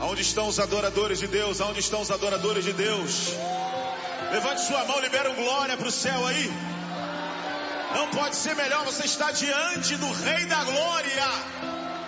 Aonde estão os adoradores de Deus? Aonde estão os adoradores de Deus? Levante sua mão, libera um glória para o céu aí. Não pode ser melhor, você está diante do Rei da Glória.